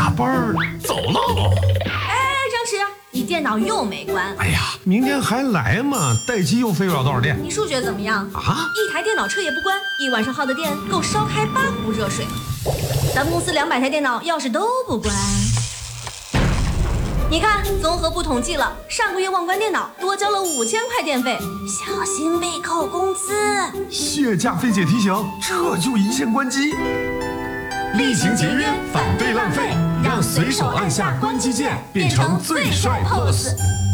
加班儿，走喽！ 哎，张弛，你电脑又没关。 哎呀，明天还来嘛？待机又费不了多少电。 你数学怎么样啊？ 一台电脑车也不关，一晚上耗的电够烧开8壶热水。咱们公司200台电脑要是都不关，你看综合部统计了，上个月忘关电脑多交了5000块电费，小心被扣工资。 谢驾菲姐提醒，这就一键关机。厉行节约，反对浪费，让随手按下关机键变成最帅 pose。